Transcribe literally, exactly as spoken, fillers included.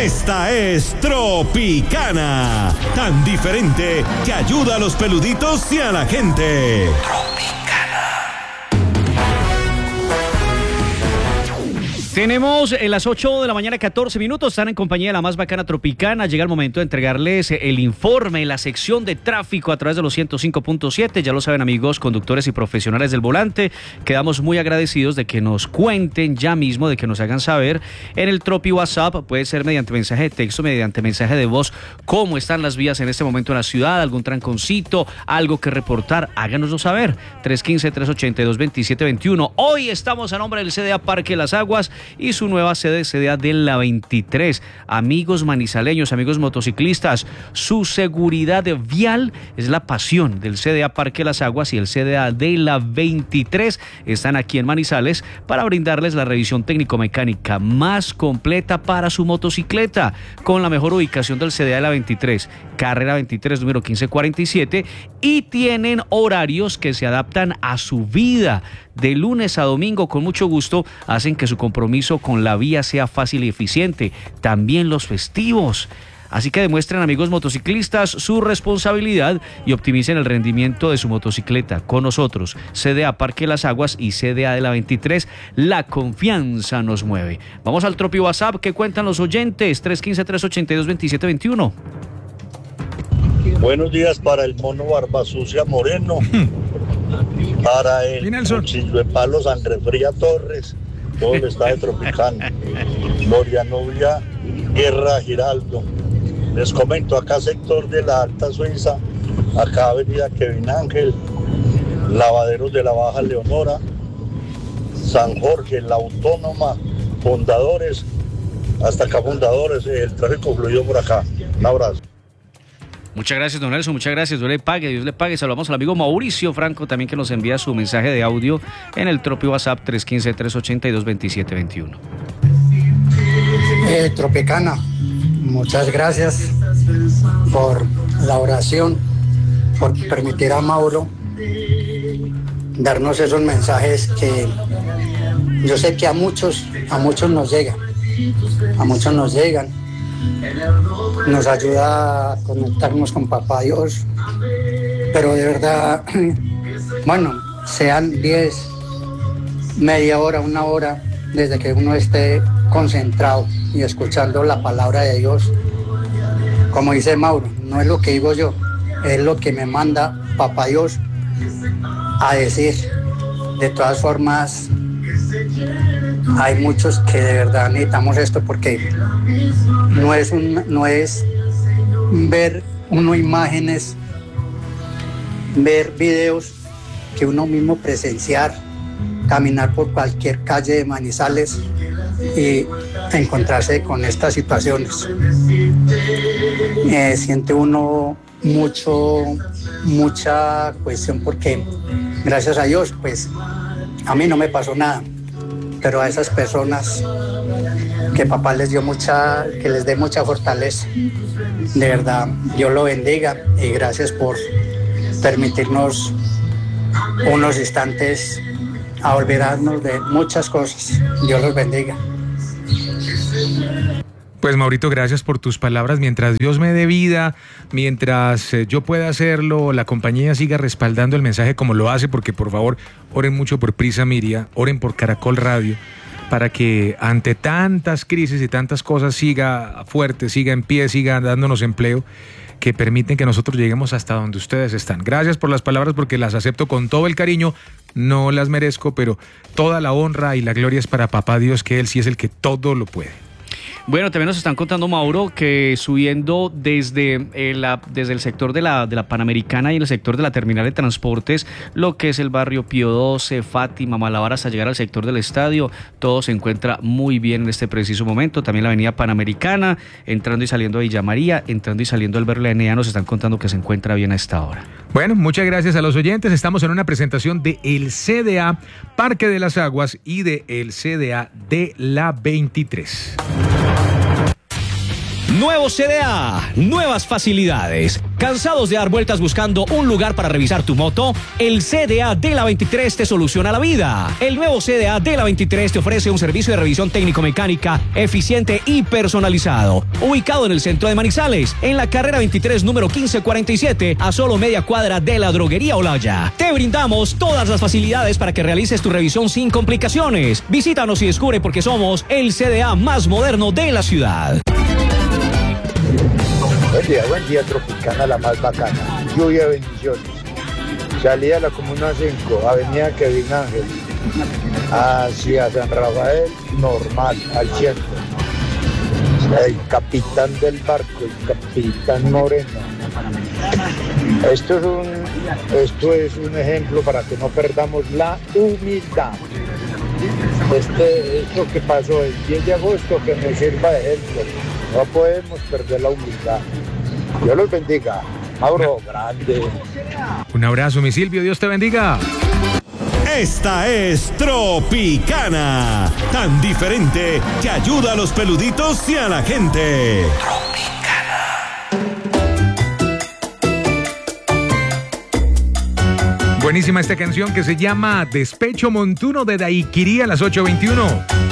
Esta es Tropicana, tan diferente que ayuda a los peluditos y a la gente. Tenemos en las ocho de la mañana, catorce minutos, están en compañía de la más bacana Tropicana. Llega el momento de entregarles el informe, la sección de tráfico a través de los ciento cinco punto siete. Ya lo saben, amigos, conductores y profesionales del volante. Quedamos muy agradecidos de que nos cuenten ya mismo, de que nos hagan saber en el Tropi WhatsApp. Puede ser mediante mensaje de texto, mediante mensaje de voz, cómo están las vías en este momento en la ciudad, algún tranconcito, algo que reportar. Háganoslo saber. tres uno cinco, tres ocho dos, dos siete dos uno. Hoy estamos a nombre del C D A Parque Las Aguas y su nueva sede, C D A de la veintitrés. Amigos manizaleños, amigos motociclistas, su seguridad vial es la pasión del C D A Parque Las Aguas y el C D A de la veintitrés. Están aquí en Manizales para brindarles la revisión técnico-mecánica más completa para su motocicleta, con la mejor ubicación del C D A de la veintitrés, carrera veintitrés, número quince cuarenta y siete, y tienen horarios que se adaptan a su vida. De lunes a domingo, con mucho gusto, hacen que su compromiso con la vía sea fácil y eficiente. También los festivos. Así que demuestren, amigos motociclistas, su responsabilidad y optimicen el rendimiento de su motocicleta con nosotros. C D A Parque Las Aguas y C D A de la veintitrés, la confianza nos mueve. Vamos al Tropi WhatsApp, ¿qué cuentan los oyentes? tres uno cinco, tres ocho dos, dos siete dos uno. Buenos días para el mono Barbasucia Moreno, para el cuchillo de palo Sangre Fría Torres, todo el estado de Tropicana, Gloria Novia Guerra Giraldo. Les comento, acá sector de la Alta Suiza, acá avenida Kevin Ángel, Lavaderos de la Baja Leonora, San Jorge, La Autónoma, Fundadores, hasta acá Fundadores, el tráfico fluido por acá. Un abrazo. Muchas gracias, don Nelson, muchas gracias, Dios le pague, Dios le pague. Saludamos al amigo Mauricio Franco también, que nos envía su mensaje de audio en el Tropi WhatsApp tres uno cinco, tres ocho dos, dos siete dos uno. Eh, Tropicana, muchas gracias por la oración, por permitir a Mauro darnos esos mensajes que yo sé que a muchos, a muchos nos llegan, a muchos nos llegan. Nos ayuda a conectarnos con Papá Dios, pero de verdad, bueno, sean diez, media hora, una hora, desde que uno esté concentrado y escuchando la palabra de Dios, como dice Mauro, no es lo que digo yo, es lo que me manda Papá Dios a decir. De todas formas, hay muchos que de verdad necesitamos esto, porque no es un, no es ver uno imágenes, ver videos, que uno mismo presenciar, caminar por cualquier calle de Manizales y encontrarse con estas situaciones. Eh, siente uno mucho, mucha cuestión, porque gracias a Dios, pues a mí no me pasó nada, pero a esas personas que papá les dio mucha, que les dé mucha fortaleza. De verdad, Dios lo bendiga y gracias por permitirnos unos instantes a olvidarnos de muchas cosas. Dios los bendiga. Pues Maurito, gracias por tus palabras. Mientras Dios me dé vida, mientras eh, yo pueda hacerlo, la compañía siga respaldando el mensaje como lo hace, porque por favor, oren mucho por Prisa Miria, oren por Caracol Radio, para que ante tantas crisis y tantas cosas siga fuerte, siga en pie, siga dándonos empleo, que permiten que nosotros lleguemos hasta donde ustedes están. Gracias por las palabras, porque las acepto con todo el cariño, no las merezco, pero toda la honra y la gloria es para Papá Dios, que Él sí es el que todo lo puede. Bueno, también nos están contando, Mauro, que subiendo desde el, desde el sector de la, de la Panamericana y el sector de la terminal de transportes, lo que es el barrio Pío doce, Fátima, Malabar, hasta llegar al sector del estadio, todo se encuentra muy bien en este preciso momento. También la avenida Panamericana, entrando y saliendo de Villa María, entrando y saliendo del barrio La Enea, nos están contando que se encuentra bien a esta hora. Bueno, muchas gracias a los oyentes. Estamos en una presentación de el C D A Parque de las Aguas y de el C D A de la veintitrés. Nuevo C D A, nuevas facilidades. ¿Cansados de dar vueltas buscando un lugar para revisar tu moto? El C D A de la veintitrés te soluciona la vida. El nuevo C D A de la veintitrés te ofrece un servicio de revisión técnico-mecánica eficiente y personalizado. Ubicado en el centro de Manizales, en la carrera veintitrés número quince cuarenta y siete, a solo media cuadra de la droguería Olaya. Te brindamos todas las facilidades para que realices tu revisión sin complicaciones. Visítanos y descubre por qué somos el C D A más moderno de la ciudad. Buen día, buen día, Tropicana, la más bacana. Lluvia, bendiciones. Salida a la Comuna cinco, Avenida Kevin Ángel, hacia San Rafael, normal, al centro. El capitán del barco, el capitán Moreno. Esto es un, esto es un ejemplo para que no perdamos la humildad. Este, esto que pasó el diez de agosto, que nos sirva de ejemplo. No podemos perder la humildad. Dios los bendiga. Mauro, grande. Un abrazo, mi Silvio. Dios te bendiga. Esta es Tropicana, tan diferente que ayuda a los peluditos y a la gente. Buenísima esta canción que se llama Despecho Montuno de Daiquiri a las ocho veintiuno.